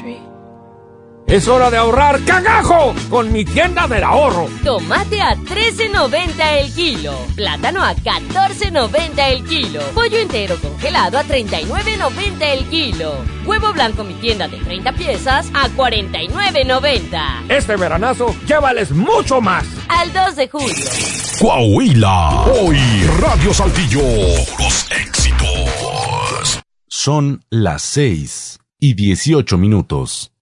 Es hora de ahorrar cagajo con mi tienda del ahorro. Tomate a $13.90 el kilo. Plátano a $14.90 el kilo. Pollo entero congelado a $39.90 el kilo. Huevo blanco mi tienda de 30 piezas a $49.90. Este veranazo, llévales mucho más. Al 2 de julio. Coahuila. Hoy Radio Saltillo. Puros éxitos. Son las 6:18.